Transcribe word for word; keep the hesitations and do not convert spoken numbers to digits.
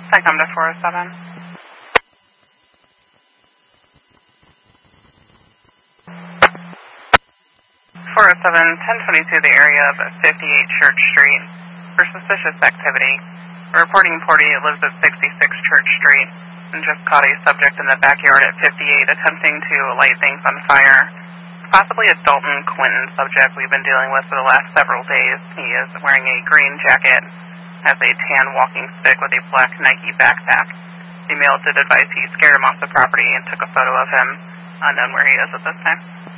I come to four oh seven. four oh seven, ten twenty-two, the area of fifty-eight Church Street for suspicious activity. A reporting party lives at sixty-six Church Street and just caught a subject in the backyard at fifty-eight attempting to light things on fire. Possibly a Dalton Quinton subject we've been dealing with for the last several days. He is wearing a green jacket, has a tan walking stick with a black Nike backpack. The male did advise he scared him off the property and took a photo of him, unknown where he is at this time.